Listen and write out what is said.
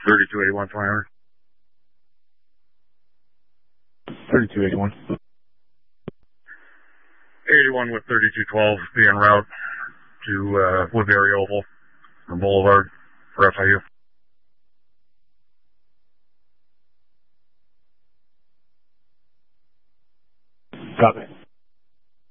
3281 Flyer. 3281. 81 with 3212 be en route to Woodbury Oval from Boulevard for FIU. Copy.